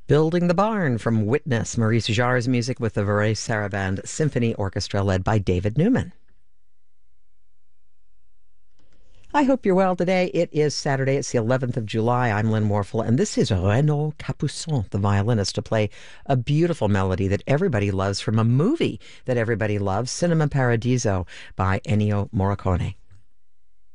Building the Barn from Witness, Maurice Jarre's music with the Varese Sarabande Symphony Orchestra led by David Newman. I hope you're well today. It is Saturday. It's the 11th of July. I'm Lynn Warfel, and this is Renaud Capuçon, the violinist, to play a beautiful melody that everybody loves from a movie that everybody loves, Cinema Paradiso by Ennio Morricone.